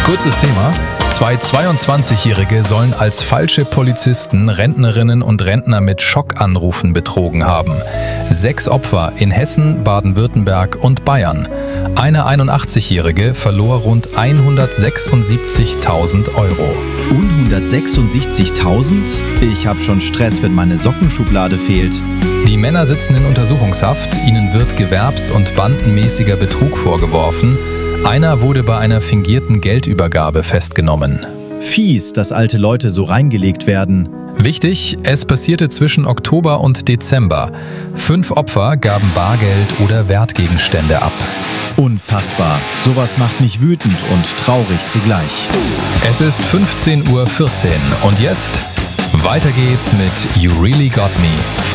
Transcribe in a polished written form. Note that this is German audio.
Kurzes Thema. 2 22-Jährige sollen als falsche Polizisten Rentnerinnen und Rentner mit Schockanrufen betrogen haben. 6 Opfer in Hessen, Baden-Württemberg und Bayern. Eine 81-Jährige verlor rund 176.000 Euro. 176.000? Ich hab schon Stress, wenn meine Sockenschublade fehlt. Die Männer sitzen in Untersuchungshaft. Ihnen wird gewerbs- und bandenmäßiger Betrug vorgeworfen. Einer wurde bei einer fingierten Geldübergabe festgenommen. Fies, dass alte Leute so reingelegt werden. Wichtig, es passierte zwischen Oktober und Dezember. 5 Opfer gaben Bargeld oder Wertgegenstände ab. Unfassbar. Sowas macht mich wütend und traurig zugleich. Es ist 15:14 Uhr und jetzt weiter geht's mit You Really Got Me.